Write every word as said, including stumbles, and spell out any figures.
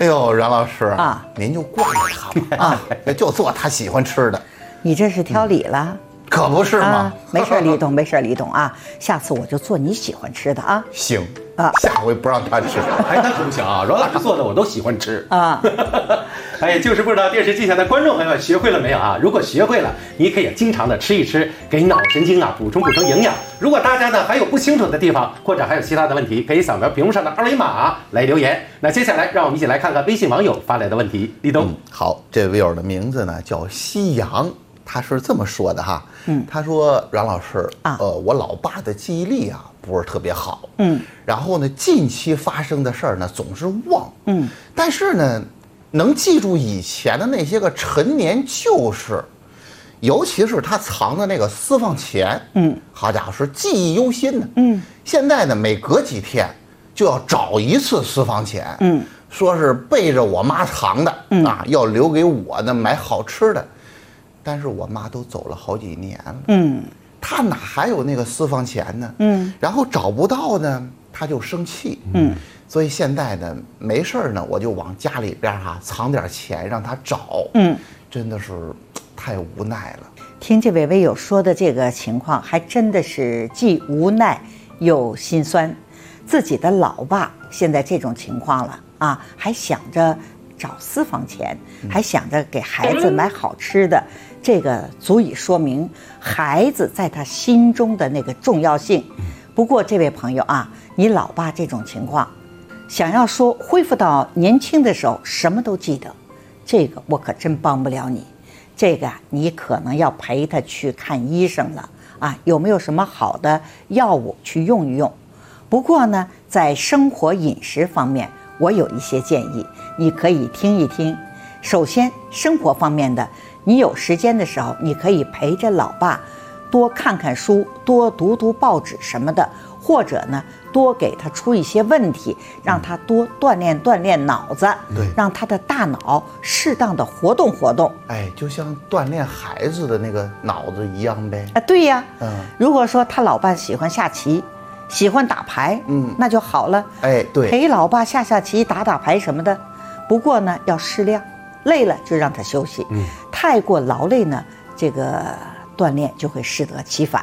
哎呦，阮老师啊， 您就惯着他吧啊，就做他喜欢吃的。 你这是挑理了？嗯可不是吗？ 啊、没事，李董，没事，李董啊，下次我就做你喜欢吃的啊。 行啊， 下回不让他吃。 哎，那可不行啊！阮老师做的我都喜欢吃啊。 哎，就是不知道电视机前的观众朋友们学会了没有啊？如果学会了，你可以经常的吃一吃，给脑神经啊补充补充营养。如果大家呢还有不清楚的地方，或者还有其他的问题，可以扫描屏幕上的二维码来留言。那接下来让我们一起来看看微信网友发来的问题。立冬、 嗯，好，这位友的名字呢叫西洋。他是这么说的哈，嗯，他说阮老师啊，呃，我老爸的记忆力啊不是特别好，嗯，然后呢，近期发生的事儿呢总是忘，嗯，但是呢，能记住以前的那些个陈年旧事，尤其是他藏的那个私房钱，嗯，好家伙是记忆犹新的，嗯，现在呢每隔几天就要找一次私房钱，嗯，说是背着我妈藏的，嗯啊，要留给我呢买好吃的。但是我妈都走了好几年了，嗯，她哪还有那个私房钱呢？嗯，然后找不到呢，她就生气，嗯，所以现在呢，没事呢，我就往家里边哈、啊、藏点钱让她找，嗯，真的是太无奈了。 听这位微友说的这个情况，还真的是既无奈又心酸。自己的老爸现在这种情况了啊，还想着找私房钱，还想着给孩子买好吃的。这个足以说明孩子在他心中的那个重要性。不过这位朋友啊，你老爸这种情况，想要说恢复到年轻的时候什么都记得，这个我可真帮不了你。这个你可能要陪他去看医生了啊，有没有什么好的药物去用一用？不过呢，在生活饮食方面，我有一些建议，你可以听一听。首先，生活方面的，你有时间的时候，你可以陪着老爸多看看书，多读读报纸什么的，或者呢，多给他出一些问题，让他多锻炼锻炼脑子， 对， 让他的大脑适当的活动活动。 哎，就像锻炼孩子的那个脑子一样呗。 啊，对呀， 嗯， 如果说他老爸喜欢下棋，喜欢打牌，嗯，那就好了。 哎，对， 陪老爸下下棋、打打牌什么的。不过呢，要适量。累了就让他休息，嗯，太过劳累呢，这个锻炼就会适得其反。